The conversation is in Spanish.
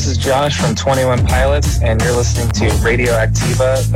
is Josh from 21 Pilots, and you're listening to Radio Activa,